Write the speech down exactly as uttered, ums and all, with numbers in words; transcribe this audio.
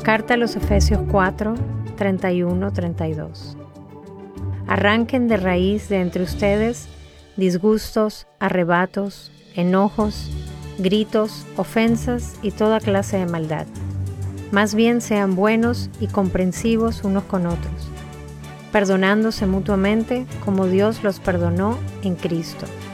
Carta a los Efesios cuatro, treinta y uno, treinta y dos. Arranquen de raíz de entre ustedes disgustos, arrebatos, enojos, gritos, ofensas y toda clase de maldad. Más bien sean buenos y comprensivos unos con otros, perdonándose mutuamente como Dios los perdonó en Cristo.